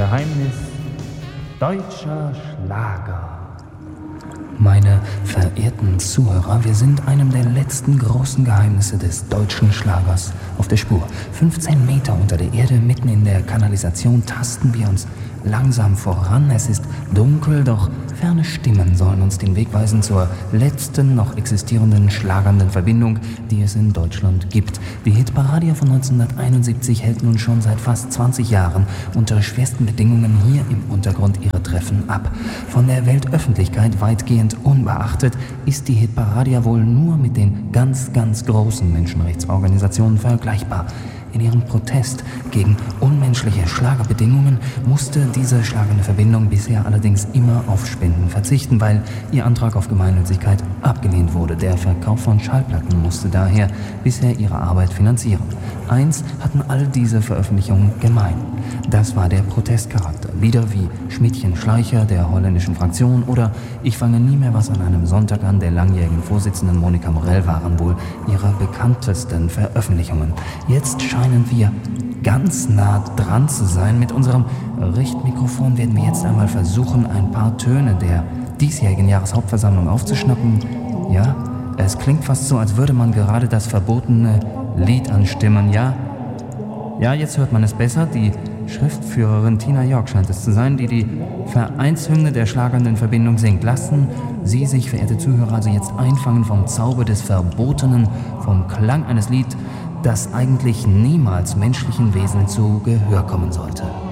Geheimnis deutscher Schlager. Meine verehrten Zuhörer, wir sind einem der letzten großen Geheimnisse des deutschen Schlagers auf der Spur. 15 Meter unter der Erde, mitten in der Kanalisation, tasten wir uns langsam voran. Es ist dunkel, doch ferne Stimmen sollen uns den Weg weisen zur letzten noch existierenden schlagernden Verbindung, die es in Deutschland gibt. Die Hitparadia von 1971 hält nun schon seit fast 20 Jahren unter schwersten Bedingungen hier im Untergrund ihre Treffen ab. Von der Weltöffentlichkeit weitgehend unbeachtet ist die Hitparadia wohl nur mit den ganz, ganz großen Menschenrechtsorganisationen vergleichbar. In ihrem Protest gegen unmenschliche Schlagerbedingungen musste diese schlagende Verbindung bisher allerdings immer auf Spenden verzichten, weil ihr Antrag auf Gemeinnützigkeit abgelehnt wurde. Der Verkauf von Schallplatten musste daher bisher ihre Arbeit finanzieren. Eins hatten all diese Veröffentlichungen gemein. Das war der Protestcharakter. Lieder wie Schmidtchen Schleicher der holländischen Fraktion oder Ich fange nie mehr was an einem Sonntag an der langjährigen Vorsitzenden Monika Morell waren wohl ihre bekanntesten Veröffentlichungen. Jetzt scheinen wir ganz nah dran zu sein. Mit unserem Richtmikrofon werden wir jetzt einmal versuchen, ein paar Töne der diesjährigen Jahreshauptversammlung aufzuschnappen. Ja, es klingt fast so, als würde man gerade das verbotene Lied anstimmen. Ja, jetzt hört man es besser. Die Schriftführerin Tina York scheint es zu sein, die die Vereinshymne der schlagernden Verbindung singt. Lassen Sie sich, verehrte Zuhörer, also jetzt einfangen vom Zauber des Verbotenen, vom Klang eines Lieds, das eigentlich niemals menschlichen Wesen zu Gehör kommen sollte.